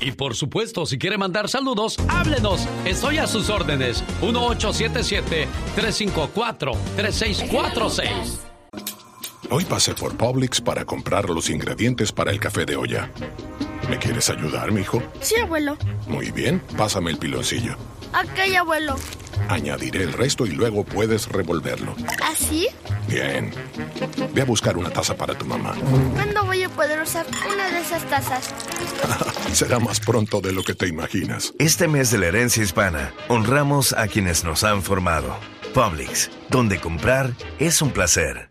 Y por supuesto, si quiere mandar saludos, háblenos. Estoy a sus órdenes. 1877-354-3646. Hoy pasé por Publix para comprar los ingredientes para el café de olla. ¿Me quieres ayudar, mijo? Sí, abuelo. Muy bien, pásame el piloncillo. Ok, abuelo. Añadiré el resto y luego puedes revolverlo. ¿Así? Bien. Ve a buscar una taza para tu mamá. ¿Cuándo voy a poder usar una de esas tazas? Será más pronto de lo que te imaginas. Este mes de la herencia hispana, honramos a quienes nos han formado. Publix, donde comprar es un placer.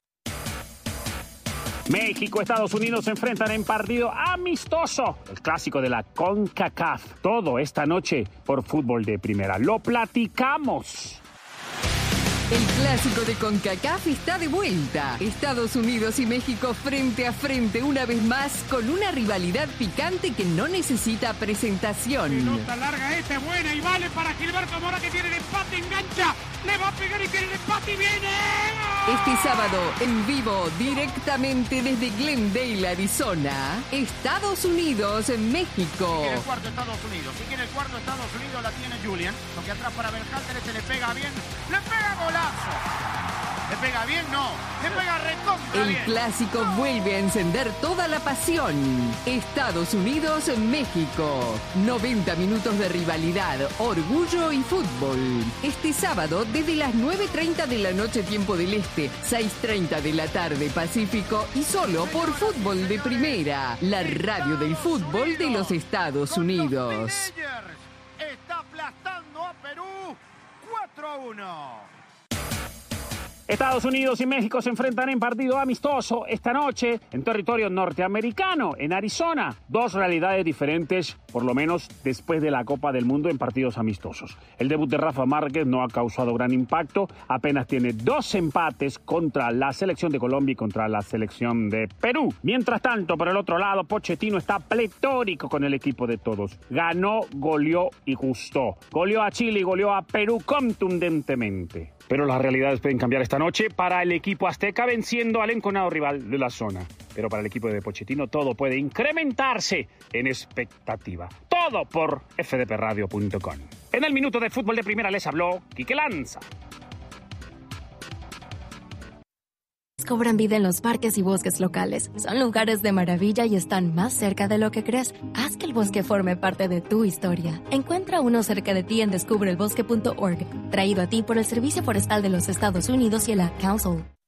México, Estados Unidos se enfrentan en partido amistoso. El clásico de la CONCACAF. Todo esta noche por Fútbol de Primera. Lo platicamos. El clásico de CONCACAF está de vuelta. Estados Unidos y México frente a frente una vez más con una rivalidad picante que no necesita presentación. Pelota larga esta, buena y vale para Gilberto Mora que tiene el empate, engancha, le va a pegar y tiene el empate y viene. Este sábado, en vivo, directamente desde Glendale, Arizona, Estados Unidos, México. Si quiere el cuarto Estados Unidos, si quiere el cuarto Estados Unidos la tiene Julian, porque atrás para Berhalter le pega bien, le pega golazo. ¿Le pega bien? No. Le pega recontra bien. El clásico vuelve a encender toda la pasión. Estados Unidos, México. 90 minutos de rivalidad, orgullo y fútbol. Este sábado desde las 9:30 de la noche tiempo del Este, 6:30 de la tarde Pacífico y solo por Fútbol de Primera, la radio del fútbol de los Estados Unidos. Está aplastando a Perú 4-1. Estados Unidos y México se enfrentan en partido amistoso esta noche en territorio norteamericano, en Arizona. Dos realidades diferentes, por lo menos después de la Copa del Mundo en partidos amistosos. El debut de Rafa Márquez no ha causado gran impacto, apenas tiene 2 empates contra la selección de Colombia y contra la selección de Perú. Mientras tanto, por el otro lado, Pochettino está pletórico con el equipo de todos. Ganó, goleó y gustó. Goleó a Chile y goleó a Perú contundentemente. Pero las realidades pueden cambiar esta noche para el equipo azteca venciendo al enconado rival de la zona. Pero para el equipo de Pochettino todo puede incrementarse en expectativa. Todo por fdpradio.com. En el minuto de Fútbol de Primera les habló Quique Lanza. Cobran vida en los parques y bosques locales. Son lugares de maravilla y están más cerca de lo que crees. Haz que el bosque forme parte de tu historia. Encuentra uno cerca de ti en descubreelbosque.org. Traído a ti por el Servicio Forestal de los Estados Unidos y el Ad Council.